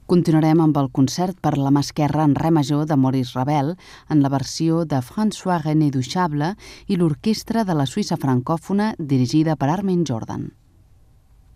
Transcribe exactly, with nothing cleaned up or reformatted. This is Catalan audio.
Continuarem amb el concert per la mà esquerra en re major de Maurice Ravel en la versió de François-René Duchâble i l'orquestra de la Suïssa francòfona dirigida per Armin Jordan.